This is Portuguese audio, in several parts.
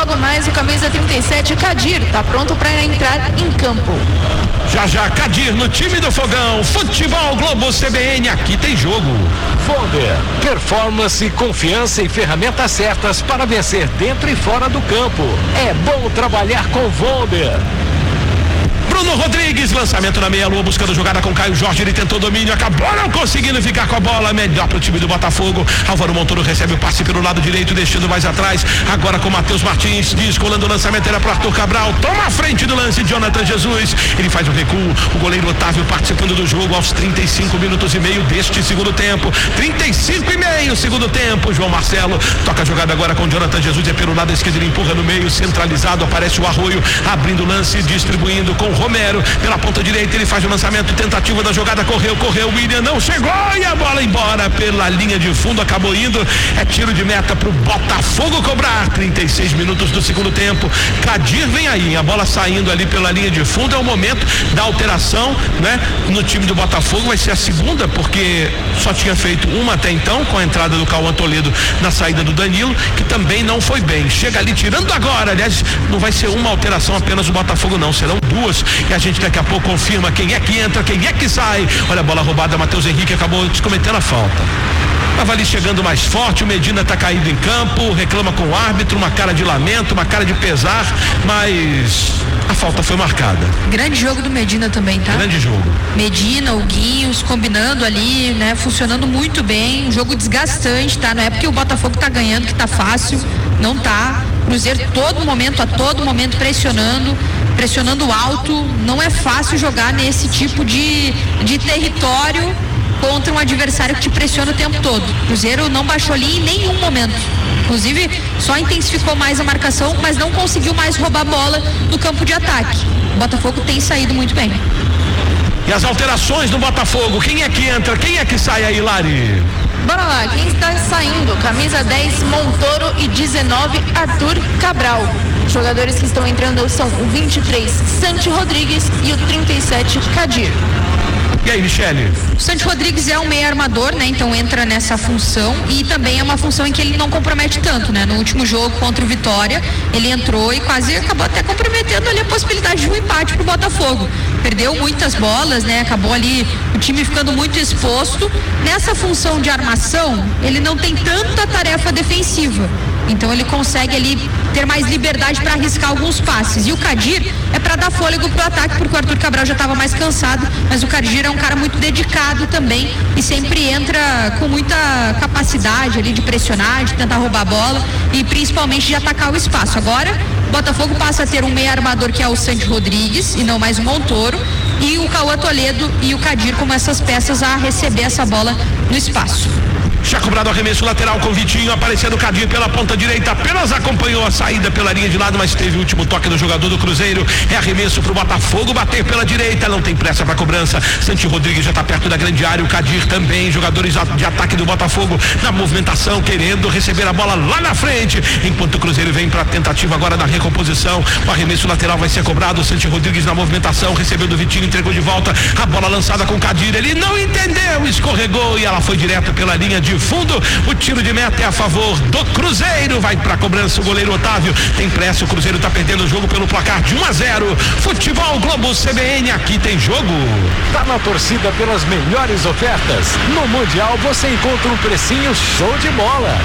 logo mais o camisa 37, Kadir, tá pronto para entrar em campo. Já Kadir no time do Fogão. Futebol Globo CBN, aqui tem jogo. Vonder, performance, confiança e ferramentas certas para vencer dentro e fora do campo. É bom trabalhar com Vonder. Bruno Rodrigues, lançamento na meia-lua, buscando jogada com Caio Jorge, ele tentou domínio, acabou não conseguindo ficar com a bola, melhor pro time do Botafogo. Álvaro Montoro recebe o passe pelo lado direito, deixando mais atrás, agora com Matheus Martins, descolando o lançamento, era pro Arthur Cabral, toma a frente do lance, Jonathan Jesus, ele faz o recuo, o goleiro Otávio participando do jogo aos 35 minutos e meio deste segundo tempo, 35 e meio segundo tempo, João Marcelo, toca a jogada agora com Jonathan Jesus, é pelo lado esquerdo, ele empurra no meio, centralizado, aparece o Arroio, abrindo o lance, distribuindo com Romero, pela ponta direita, ele faz o lançamento, tentativa da jogada, correu, William não chegou e a bola embora pela linha de fundo, acabou indo, é tiro de meta pro Botafogo cobrar, 36 minutos do segundo tempo, Kadir vem aí, a bola saindo ali pela linha de fundo, é o momento da alteração, né? No time do Botafogo vai ser a segunda, porque só tinha feito uma até então, com a entrada do Cauã Toledo na saída do Danilo, que também não foi bem, chega ali tirando agora, aliás, não vai ser uma alteração apenas do Botafogo não, serão duas, e a gente daqui a pouco confirma quem é que entra, quem é que sai. Olha a bola roubada, Matheus Henrique acabou cometendo a falta. Tava ali chegando mais forte, o Medina tá caído em campo, reclama com o árbitro, uma cara de lamento, uma cara de pesar, mas a falta foi marcada. Grande jogo do Medina também, tá? Grande jogo. Medina, o Guinhos, combinando ali, né? Funcionando muito bem, um jogo desgastante, tá? Não é porque o Botafogo tá ganhando que tá fácil, não tá. Cruzeiro a todo momento pressionando alto, não é fácil jogar nesse tipo de território contra um adversário que te pressiona o tempo todo. O Cruzeiro não baixou ali em nenhum momento, inclusive só intensificou mais a marcação, mas não conseguiu mais roubar a bola no campo de ataque. O Botafogo tem saído muito bem. E as alterações no Botafogo, quem é que entra, quem é que sai aí, Lari? Bora lá, quem está saindo? Camisa 10, Montoro, e 19, Arthur Cabral. Os jogadores que estão entrando são o 23, Santi Rodrigues, e o 37, Kadir. E aí, Michele? O Santi Rodrigues é um meio armador, né? Então entra nessa função, e também é uma função em que ele não compromete tanto, né? No último jogo contra o Vitória, ele entrou e quase acabou até comprometendo ali a possibilidade de um empate pro Botafogo. Perdeu muitas bolas, né? Acabou ali o time ficando muito exposto. Nessa função de armação, ele não tem tanta tarefa defensiva. Então ele consegue ali ter mais liberdade para arriscar alguns passes. E o Kadir é para dar fôlego pro ataque, porque o Arthur Cabral já estava mais cansado, mas o Kadir é um cara muito dedicado também e sempre entra com muita capacidade ali de pressionar, de tentar roubar a bola e principalmente de atacar o espaço. Agora, o Botafogo passa a ter um meio armador que é o Santi Rodrigues e não mais o Montoro, e o Cauã Toledo e o Kadir como essas peças a receber essa bola no espaço. Já cobrado arremesso lateral com Vitinho, aparecendo o Kadir pela ponta direita, apenas acompanhou a saída pela linha de lado, mas teve o último toque do jogador do Cruzeiro. É arremesso pro Botafogo, bater pela direita, não tem pressa pra cobrança. Santi Rodrigues já tá perto da grande área, o Kadir também, jogadores de ataque do Botafogo na movimentação, querendo receber a bola lá na frente, enquanto o Cruzeiro vem pra tentativa agora da recomposição. O arremesso lateral vai ser cobrado, Santi Rodrigues na movimentação, recebeu do Vitinho, entregou de volta, a bola lançada com o Kadir, ele não entendeu, escorregou e ela foi direto pela linha de fundo. O tiro de meta é a favor do Cruzeiro, vai pra cobrança o goleiro Otávio, tem pressa, o Cruzeiro tá perdendo o jogo pelo placar de 1-0. Futebol Globo CBN, aqui tem jogo. Tá na torcida pelas melhores ofertas. No Mundial você encontra um precinho show de bola.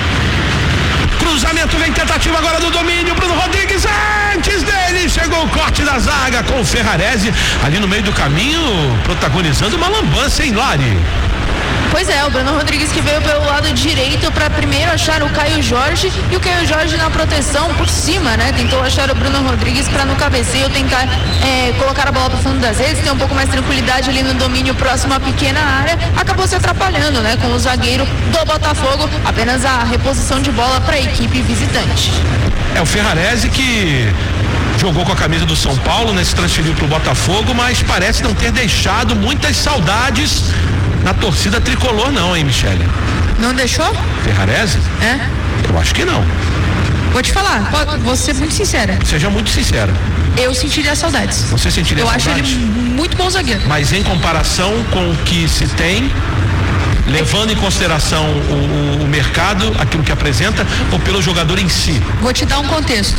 Cruzamento, vem tentativa agora do domínio, Bruno Rodrigues, antes dele chegou o corte da zaga com o Ferrarese ali no meio do caminho, protagonizando uma lambança, hein, Lari? Pois é, o Bruno Rodrigues que veio pelo lado direito para primeiro achar o Caio Jorge, e o Caio Jorge na proteção por cima, né? Tentou achar o Bruno Rodrigues para no cabeceio tentar colocar a bola para o fundo das redes, ter um pouco mais de tranquilidade ali no domínio próximo à pequena área, acabou se atrapalhando, né? Com o zagueiro do Botafogo, apenas a reposição de bola para a equipe visitante. É o Ferrarese que jogou com a camisa do São Paulo, né? Se transferiu pro Botafogo, mas parece não ter deixado muitas saudades na torcida tricolor não, hein, Michele? Não deixou? Ferrarese? É? Eu acho que não. Vou te falar, vou ser muito sincera. Seja muito sincera. Eu sentiria saudades. Você sentiria saudades? Eu acho ele muito bom zagueiro. Mas em comparação com o que se tem, levando em consideração o mercado, aquilo que apresenta, ou pelo jogador em si? Vou te dar um contexto.